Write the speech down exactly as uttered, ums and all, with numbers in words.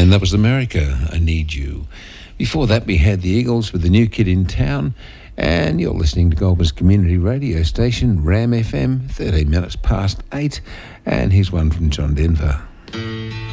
And that was America, I Need You. Before that, we had the Eagles with The New Kid in Town. And you're listening to Goulburn Community Radio Station, Ram F M, thirteen minutes past eight. And here's one from John Denver.